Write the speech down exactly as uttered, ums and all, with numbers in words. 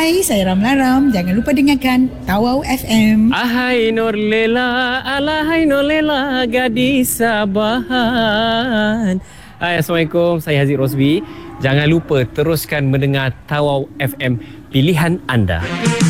Hai, saya Ramla Ram. Jangan lupa dengarkan Tawau F M. Ahai Norlela, alahai Norlela, gadis Sabahan. Hai, Assalamualaikum. Saya Haziq Rosbi. Jangan lupa teruskan mendengar Tawau F M, pilihan anda.